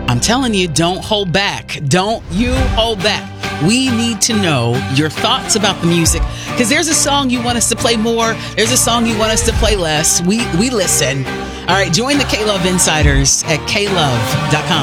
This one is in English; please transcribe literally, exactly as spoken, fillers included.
I'm telling you, don't hold back. Don't you hold back. We need to know your thoughts about the music, because there's a song you want us to play more. There's a song you want us to play less. We we listen. All right, join the K-Love Insiders at K love dot com.